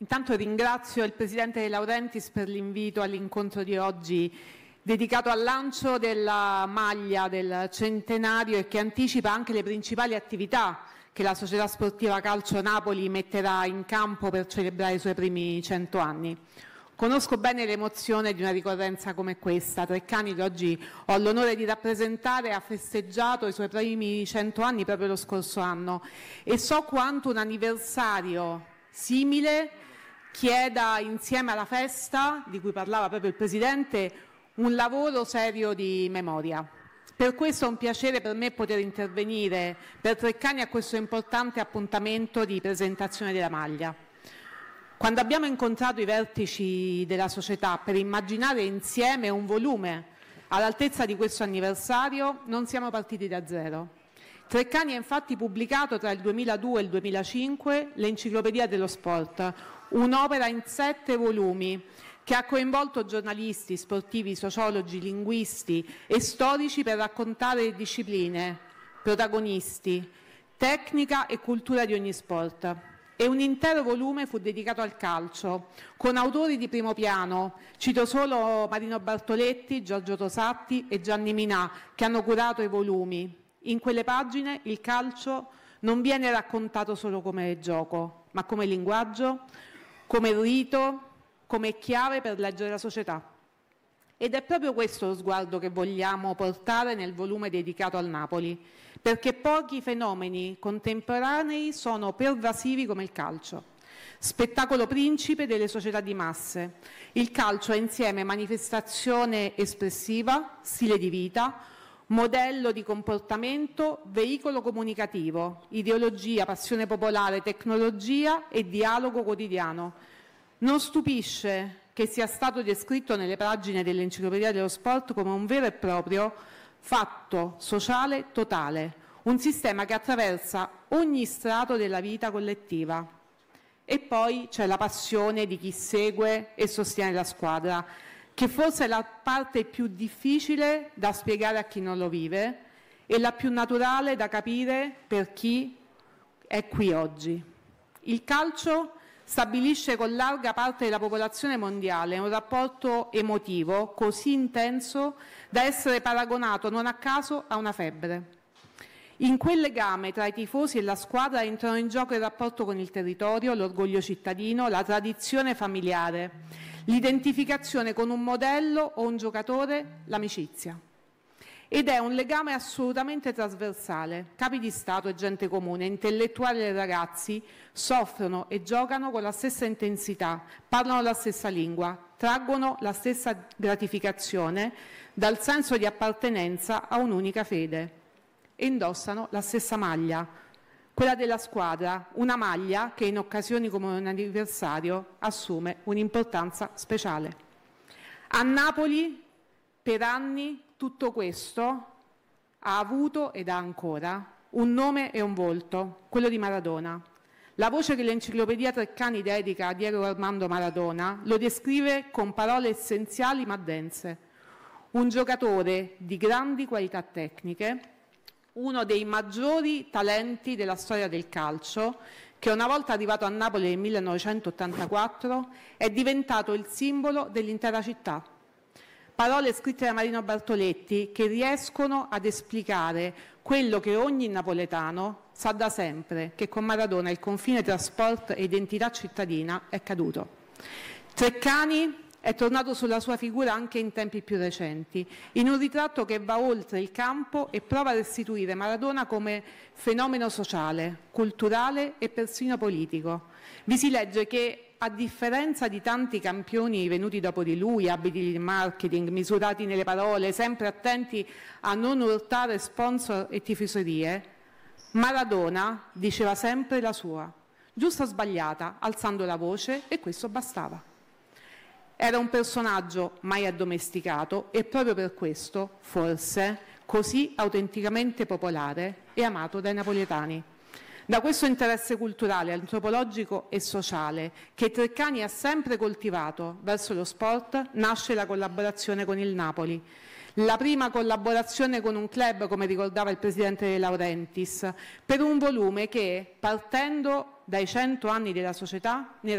Intanto ringrazio il Presidente De Laurentiis per l'invito all'incontro di oggi dedicato al lancio della maglia del centenario e che anticipa anche le principali attività che la Società Sportiva Calcio Napoli metterà in campo per celebrare i suoi primi 100 anni. Conosco bene l'emozione di una ricorrenza come questa. Treccani, che oggi ho l'onore di rappresentare, ha festeggiato i suoi primi 100 anni proprio lo scorso anno e so quanto un anniversario simile chieda, insieme alla festa, di cui parlava proprio il Presidente, un lavoro serio di memoria. Per questo è un piacere per me poter intervenire per Treccani a questo importante appuntamento di presentazione della maglia. Quando abbiamo incontrato i vertici della società per immaginare insieme un volume all'altezza di questo anniversario, non siamo partiti da zero. Treccani ha infatti pubblicato tra il 2002 e il 2005 l'Enciclopedia dello Sport, un'opera in 7 volumi che ha coinvolto giornalisti, sportivi, sociologi, linguisti e storici per raccontare discipline, protagonisti, tecnica e cultura di ogni sport. E un intero volume fu dedicato al calcio, con autori di primo piano, cito solo Marino Bartoletti, Giorgio Tosatti e Gianni Minà, che hanno curato i volumi. In quelle pagine il calcio non viene raccontato solo come gioco, ma come linguaggio, come rito, come chiave per leggere la società. Ed è proprio questo lo sguardo che vogliamo portare nel volume dedicato al Napoli, perché pochi fenomeni contemporanei sono pervasivi come il calcio. Spettacolo principe delle società di masse. Il calcio è insieme manifestazione espressiva, stile di vita, modello di comportamento, veicolo comunicativo, ideologia, passione popolare, tecnologia e dialogo quotidiano. Non stupisce che sia stato descritto nelle pagine dell'Enciclopedia dello Sport come un vero e proprio fatto sociale totale, un sistema che attraversa ogni strato della vita collettiva. E poi c'è la passione di chi segue e sostiene la squadra, che forse è la parte più difficile da spiegare a chi non lo vive e la più naturale da capire per chi è qui oggi. Il calcio stabilisce con larga parte della popolazione mondiale un rapporto emotivo così intenso da essere paragonato non a caso a una febbre. In quel legame tra i tifosi e la squadra entrano in gioco il rapporto con il territorio, l'orgoglio cittadino, la tradizione familiare, l'identificazione con un modello o un giocatore, l'amicizia. Ed è un legame assolutamente trasversale. Capi di Stato e gente comune, intellettuali e ragazzi soffrono e giocano con la stessa intensità, parlano la stessa lingua, traggono la stessa gratificazione dal senso di appartenenza a un'unica fede e indossano la stessa maglia, quella della squadra, una maglia che in occasioni come un anniversario assume un'importanza speciale. A Napoli per anni tutto questo ha avuto ed ha ancora un nome e un volto, quello di Maradona. La voce che l'Enciclopedia Treccani dedica a Diego Armando Maradona lo descrive con parole essenziali ma dense. Un giocatore di grandi qualità tecniche, uno dei maggiori talenti della storia del calcio, che una volta arrivato a Napoli nel 1984 è diventato il simbolo dell'intera città. Parole scritte da Marino Bartoletti che riescono ad esplicare quello che ogni napoletano sa da sempre, che con Maradona il confine tra sport e identità cittadina è caduto. Treccani è tornato sulla sua figura anche in tempi più recenti, in un ritratto che va oltre il campo e prova a restituire Maradona come fenomeno sociale, culturale e persino politico. Vi si legge che, a differenza di tanti campioni venuti dopo di lui, abili di marketing, misurati nelle parole, sempre attenti a non urtare sponsor e tifoserie, Maradona diceva sempre la sua, giusta o sbagliata, alzando la voce, e questo bastava. Era un personaggio mai addomesticato e proprio per questo, forse, così autenticamente popolare e amato dai napoletani. Da questo interesse culturale, antropologico e sociale che Treccani ha sempre coltivato verso lo sport nasce la collaborazione con il Napoli. La prima collaborazione con un club, come ricordava il Presidente De Laurentiis, per un volume che, partendo dai 100 anni della società, ne